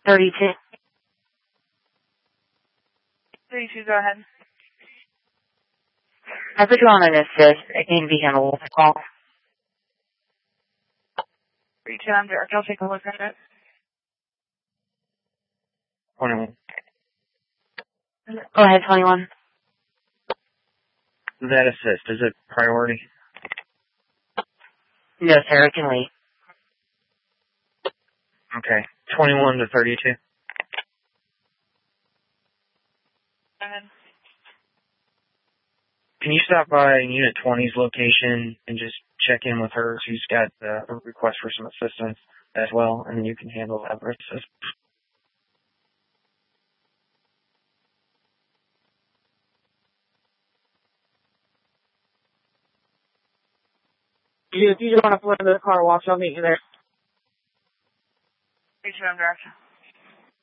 32. 32, go ahead. I put you on an assist. It can be handled with a call. 32, I'm Derek. I'll take a look at it. 21. Go ahead, 21. That assist, is it priority? No, sir, it can wait. Okay. 21 to 32. Go ahead. Can you stop by Unit 20's location and just check in with her? She's got a request for some assistance as well, and then you can handle that versus. If you just want to pull into the car wash, I'll meet you there. 32, I'm Derek.